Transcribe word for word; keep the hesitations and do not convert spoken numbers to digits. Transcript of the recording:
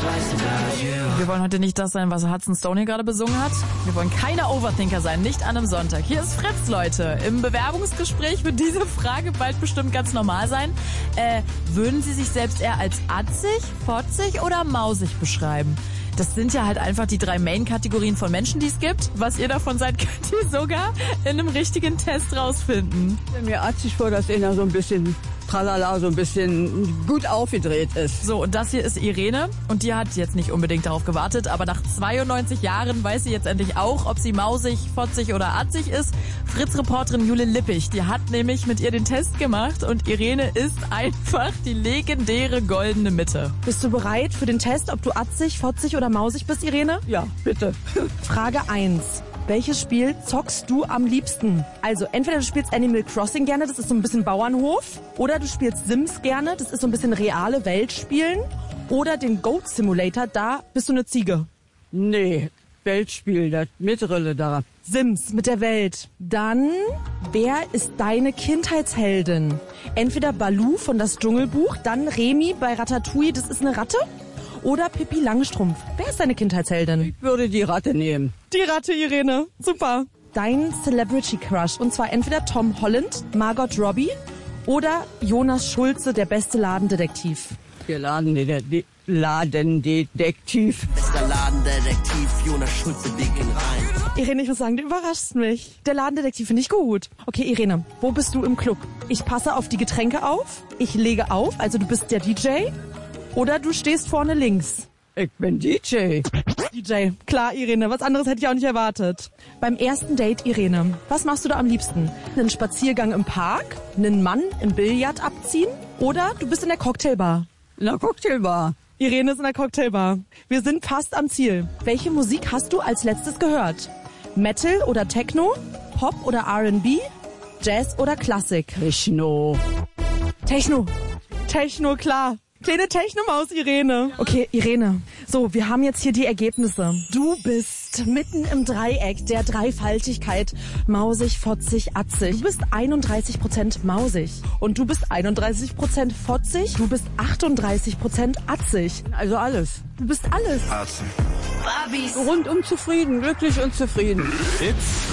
Wir wollen heute nicht das sein, was Hudson Stone hier gerade besungen hat. Wir wollen keine Overthinker sein, nicht an einem Sonntag. Hier ist Fritz, Leute. Im Bewerbungsgespräch wird diese Frage bald bestimmt ganz normal sein. Äh, würden Sie sich selbst eher als atzig, fotzig oder mausig beschreiben? Das sind ja halt einfach die drei Main-Kategorien von Menschen, die es gibt. Was ihr davon seid, könnt ihr sogar in einem richtigen Test rausfinden. Mir atzig vor, dass einer so ein bisschen tralala, so ein bisschen gut aufgedreht ist. So, und das hier ist Irene. Und die hat jetzt nicht unbedingt darauf gewartet, aber nach zweiundneunzig Jahren weiß sie jetzt endlich auch, ob sie mausig, fotzig oder atzig ist. Fritz-Reporterin Jule Lippich, die hat nämlich mit ihr den Test gemacht und Irene ist einfach die legendäre goldene Mitte. Bist du bereit für den Test, ob du atzig, fotzig oder mausig bist, Irene? Ja, bitte. Frage eins. Welches Spiel zockst du am liebsten? Also entweder du spielst Animal Crossing gerne, das ist so ein bisschen Bauernhof. Oder du spielst Sims gerne, das ist so ein bisschen reale Welt spielen. Oder den Goat Simulator, da bist du eine Ziege. Nee, Weltspiel, das Mitrille da. Sims mit der Welt. Dann, wer ist deine Kindheitsheldin? Entweder Baloo von Das Dschungelbuch, dann Remy bei Ratatouille, das ist eine Ratte. Oder Pippi Langstrumpf. Wer ist deine Kindheitsheldin? Ich würde die Ratte nehmen. Die Ratte, Irene. Super. Dein Celebrity Crush. Und zwar entweder Tom Holland, Margot Robbie oder Jonas Schulze, der beste Ladendetektiv. Der Ladendetektiv. Ladendetektiv. Bester Ladendetektiv, Jonas Schulze, wir gehen rein. Irene, ich muss sagen, du überraschst mich. Der Ladendetektiv finde ich gut. Okay, Irene, wo bist du im Club? Ich passe auf die Getränke auf. Ich lege auf, also du bist der D J. Oder du stehst vorne links. Ich bin D J. D J, klar, Irene. Was anderes hätte ich auch nicht erwartet. Beim ersten Date, Irene, was machst du da am liebsten? Einen Spaziergang im Park? Einen Mann im Billard abziehen? Oder du bist in der Cocktailbar? In der Cocktailbar. Irene ist in der Cocktailbar. Wir sind fast am Ziel. Welche Musik hast du als letztes gehört? Metal oder Techno? Pop oder R and B? Jazz oder Klassik? Techno. Techno. Techno, klar. Kleine Technomaus, Irene. Okay, Irene. So, wir haben jetzt hier die Ergebnisse. Du bist mitten im Dreieck der Dreifaltigkeit. Mausig, fotzig, atzig. Du bist einunddreißig Prozent mausig. Und du bist einunddreißig Prozent fotzig. Du bist achtunddreißig Prozent atzig. Also alles. Du bist alles. Awesome. Rundum zufrieden, glücklich und zufrieden. It's